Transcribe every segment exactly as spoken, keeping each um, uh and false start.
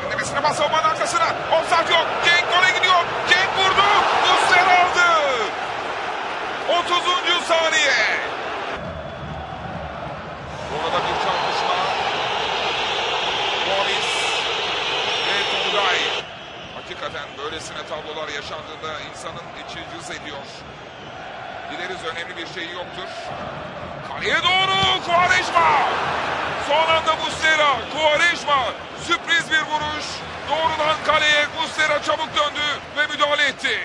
Derinlemesine bas savunmanın arkasına. Offside yok. Cenk gole gidiyor. Cenk vurdu. Muslera aldı. otuzuncu saniye. Orada bir çarpışma. Gomis ve Tolgay. Hakikaten böylesine tablolar yaşandığında insanın içi cız ediyor. Biliriz önemli bir şey yoktur. Kaleye doğru Quaresma. Son anda Muslera. Quaresma. Sürpriz bir vuruş. Doğrudan kaleye Muslera çabuk döndü ve müdahale etti.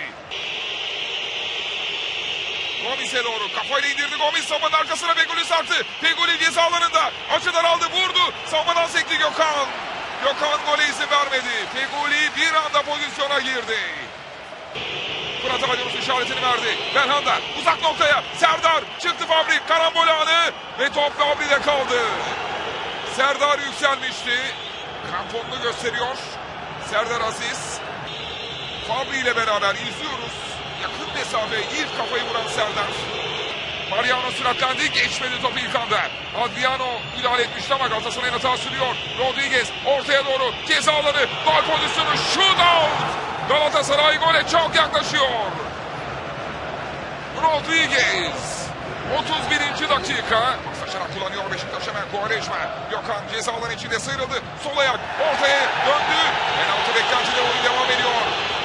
Gomis'e doğru kafayla indirdi. Gomis savunmanın arkasına Feguli sarktı. Feguli ceza alanında. Açıdan aldı, vurdu. Savunmadan sekti Gökhan. Gökhan gole izin vermedi. Feguli bir anda pozisyona girdi. Fırat Aydınus işaretini verdi. Belhanda uzak noktaya. Serdar çıktı Fabri. Karambol anı ve top Fabri'de kaldı. Serdar yükselmişti. Kramponunu gösteriyor. Serdar Aziz. Fabri ile beraber izliyoruz. Yakın mesafe ilk kafayı vuran Serdar. Mariano süratlendi. Geçmedi topu ilk anda. Adriano müdahale etmişti ama Galatasaray'ın hata sürüyor. Rodriguez ortaya doğru ceza alanı. Gol pozisyonu. Shootout. Galatasaray gole çok yaklaşıyor. Rodriguez. otuz birinci dakika. Paslaşarak kullanıyor Beşiktaş hemen Quaresma. Gökhan ceza alanı içinde sıyrıldı. Sol ayak ortaya döndü. Penaltı beklentide oyun devam ediyor.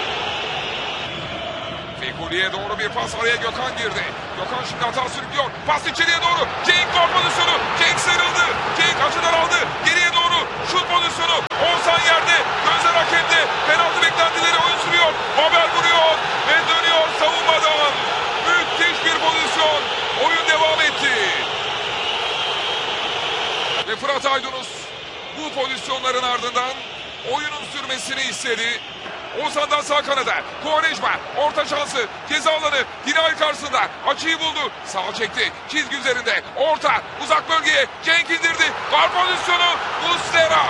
Fegüli'ye doğru bir pas, araya Gökhan girdi. Gökhan şimdi hata sürüklüyor. Pas içeriye doğru. Cenk gol pozisyonu. Cenk sıyrıldı. Cenk açıdan aldı. Geriye doğru şut pozisyonu. Oğuzhan yerde. Gözler hakemde. Penaltı beklentileri oyun sürüyor. Babel vuruyor ve dönüyor savunmadan. Müthiş bir pozisyon. Oyun devam etti. Ve Fırat Aydınus bu pozisyonların ardından oyunun sürmesini istedi. Oğuzhan'dan sağ kanada. Quaresma orta şansı. Ceza alanı. Dinay karşısında. Açıyı buldu. Sağa çekti. Çizgi üzerinde. Orta. Uzak bölgeye. Cenk indirdi. Gol pozisyonu. Muslera.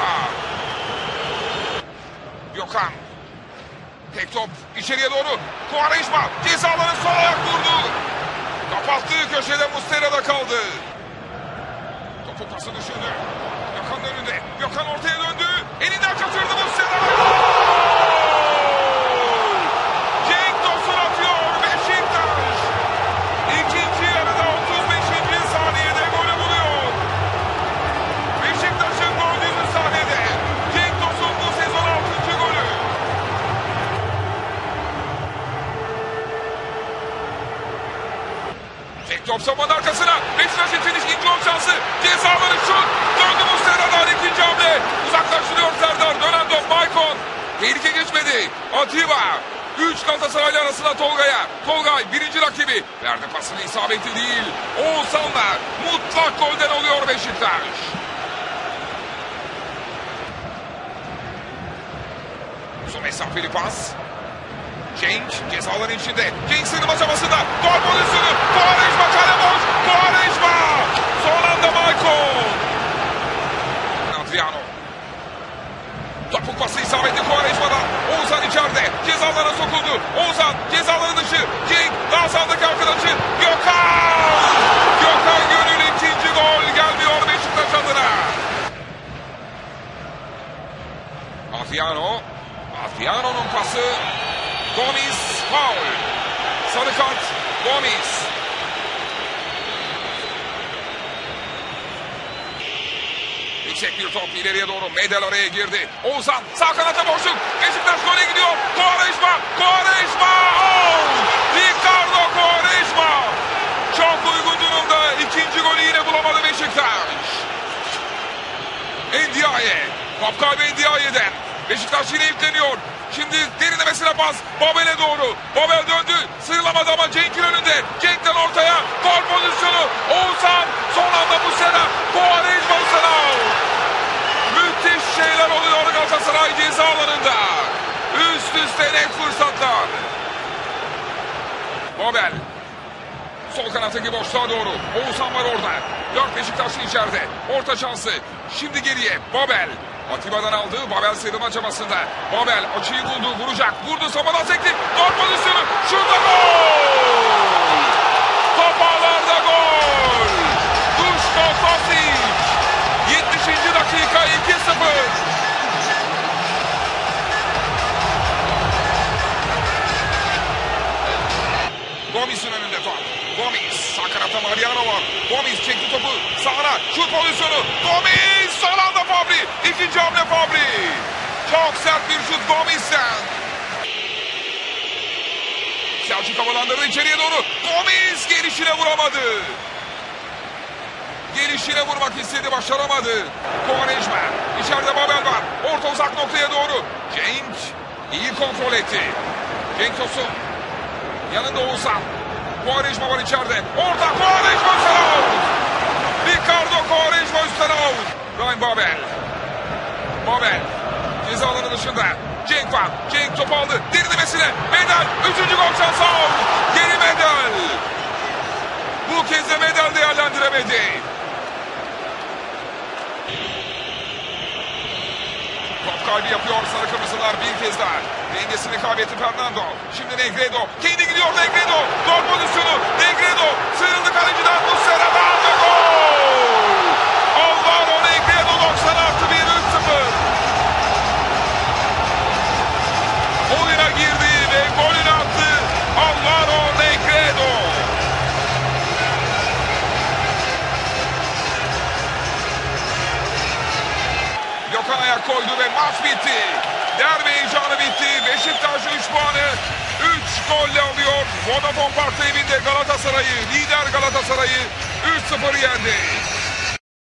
Gökhan. Tek top. içeriye doğru. Quaresma. Ceza alanı sol ayak vurdu. Kapattığı köşede Muslera'da kaldı. Topu pası düşündü. Gökhan'ın önünde. Gökhan ortaya döndü. Elinden kaçırdı Muslera. Top savunmanın arkasına. Beşiktaş için ikinci gol şansı. Ceza alanı şut. Döndü Muslera'dan ikinci hamle. Uzaklaştırıyor Serdar. Dönen top Maicon. Tehlike geçmedi. Atiba. Üç Galatasaraylı arasında Tolga'ya. Tolgay birinci rakibi. Verdi pasını, isabetli değil. Oğuzhan'la mutlak golden oluyor Beşiktaş. Uzun mesafeli pas. Cenk cezaların içinde. Cenk sığınma çabasında. Gol pozisyonu. Quaresma kale boş. Quaresma. Son anda Maicon. Adriano. Topuk pası isabetli Quaresma'dan. Oğuzhan içeride. Cezalara sokuldu. Oğuzhan cezaları dışı. Cenk daha sağdaki arkadaşı. Gökhan. Gökhan Gönül ikinci gol gelmiyor Beşiktaş adına. Adriano. Adriano'nun pası. Gomis faul. Sarı kart Gomis. Yüksek bir top ileriye doğru. Medel araya girdi. Oğuzhan sağ kanata boşluk. Beşiktaş gole gidiyor. Quaresma. Quaresma. Oh! Ricardo Quaresma. Çok uygun durumda. İkinci golü yine bulamadı Beşiktaş. Ndiaye. Top kaybı Ndiaye'den. Beşiktaş yine yükleniyor. Şimdi derinlemesine pas. Babel'e doğru. Babel döndü. Sıyrılamadı ama Cenk'in önünde. Cenk'ten ortaya. Gol pozisyonu. Oğuzhan. Son anda Muslera. Quaresma Muslera. Müthiş şeyler oluyor Galatasaray ceza alanında. Üst üste net fırsatlar. Babel. Sol kanattaki boşluğa doğru. Oğuzhan var orada. Dört Beşiktaşlı içeride. Orta şansı. Şimdi geriye. Babel. Atiba'dan aldığı Babel sıyrılma çabasında. Babel açıyı buldu, vuracak. Vurdu, savunmadan sekti. Gol pozisyonu. Şurada gol! Top ağlarda gol! Duško Tosić. yetmişinci dakika iki sıfır. topu sağına. Şut pozisyonu. Gomis son anda Fabri. İkinci hamle Fabri. Çok sert bir şut Gomis'ten. Selçuk havalandırdı içeriye doğru. Gomis gelişine vuramadı. Gelişine vurmak istedi, başaramadı. Quaresma. İçeride Babel var. Orta uzak noktaya doğru. Cenk iyi kontrol etti. Cenk Tosun. Yanında Oğuzhan. Quaresma var içeride. Orta Quaresma üstten out. Ricardo Quaresma üstten out. Ryan Babel. Babel. Ceza alanı dışında. Cenk var. Cenk top aldı. Derinlemesine. Medel. Üçüncü gol şansı out. Geri Medel. Bu kez de Medel değerlendiremedi. Top kaybı yapıyor sarı kırmızılar bir kez daha. Dengesini kaybetti Fernando. Şimdi Negredo. Kendi gidiyor Negredo. Gol pozisyonu. Negredo. Sıyrıldı kaleciden. Muslera'dan ve gol. Alvaro Negredo doksan artı bir üç sıfır. Oyuna girdi ve golünü attı. Alvaro Negredo. Gökhan ayak koydu ve maç bitti. Derbi heyecanı bitti. Beşiktaş üç puanı üç golle alıyor. Vodafone Park'ta evinde Galatasaray'ı, lider Galatasaray'ı üç sıfır yendi.